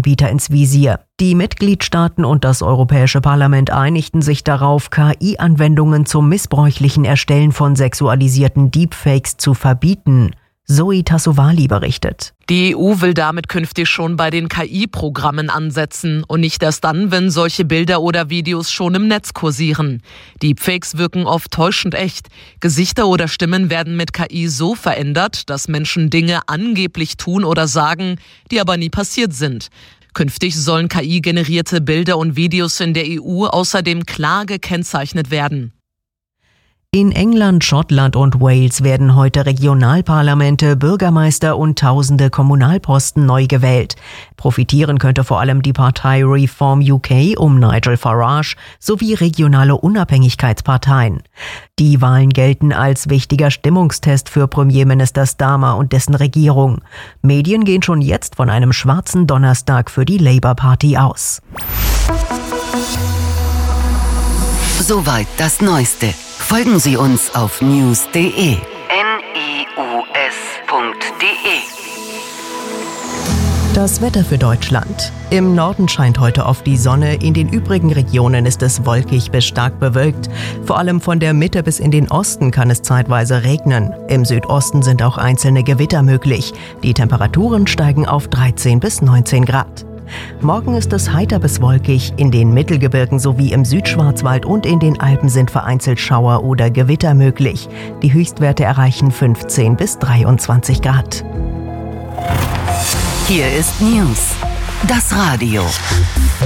Anbieter ins Visier. Die Mitgliedstaaten und das Europäische Parlament einigten sich darauf, KI-Anwendungen zum missbräuchlichen Erstellen von sexualisierten Deepfakes zu verbieten. Zoe Tassovali berichtet. Die EU will damit künftig schon bei den KI-Programmen ansetzen und nicht erst dann, wenn solche Bilder oder Videos schon im Netz kursieren. Deepfakes wirken oft täuschend echt. Gesichter oder Stimmen werden mit KI so verändert, dass Menschen Dinge angeblich tun oder sagen, die aber nie passiert sind. Künftig sollen KI-generierte Bilder und Videos in der EU außerdem klar gekennzeichnet werden. In England, Schottland und Wales werden heute Regionalparlamente, Bürgermeister und tausende Kommunalposten neu gewählt. Profitieren könnte vor allem die Partei Reform UK um Nigel Farage sowie regionale Unabhängigkeitsparteien. Die Wahlen gelten als wichtiger Stimmungstest für Premierminister Starmer und dessen Regierung. Medien gehen schon jetzt von einem schwarzen Donnerstag für die Labour Party aus. Soweit das Neueste. Folgen Sie uns auf news.de. news.de. Das Wetter für Deutschland. Im Norden scheint heute oft die Sonne, in den übrigen Regionen ist es wolkig bis stark bewölkt. Vor allem von der Mitte bis in den Osten kann es zeitweise regnen. Im Südosten sind auch einzelne Gewitter möglich. Die Temperaturen steigen auf 13 bis 19 Grad. Morgen ist es heiter bis wolkig. In den Mittelgebirgen sowie im Südschwarzwald und in den Alpen sind vereinzelt Schauer oder Gewitter möglich. Die Höchstwerte erreichen 15 bis 23 Grad. Hier ist News, das Radio.